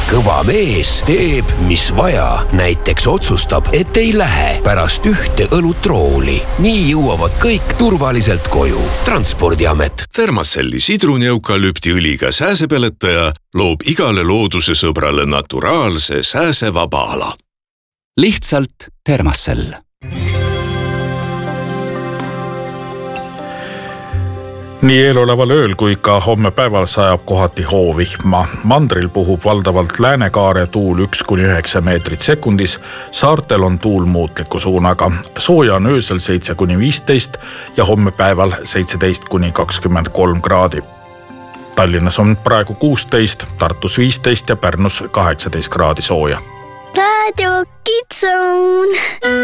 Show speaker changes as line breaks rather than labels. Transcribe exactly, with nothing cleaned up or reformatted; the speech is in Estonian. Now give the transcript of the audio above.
kõva mees teeb, mis vaja. Näiteks otsustab, et ei lähe pärast ühte õlutrooli. Nii jõuavad kõik turvaliselt koju. Transpordiamet.
Thermacelli sidruneukalüpti õliga sääsepeletaja loob igale looduse sõbrale naturaalse sääsevaba ala.
Lihtsalt Thermacell.
Nii eeloleval ööl kui ka homme päeval sajab kohati hoovihma. Mandril puhub valdavalt läänekaare tuul üks kuni üheksa meetrit sekundis. Saartel on tuul muutliku suunaga. Sooja on öösel seitse kuni viisteist ja homme päeval seitseteist kuni kakskümmend kolm kraadi. Tallinnas on praegu kuusteist, Tartus viisteist ja Pärnus kaheksateist kraadi sooja.
Radio Kids Zone.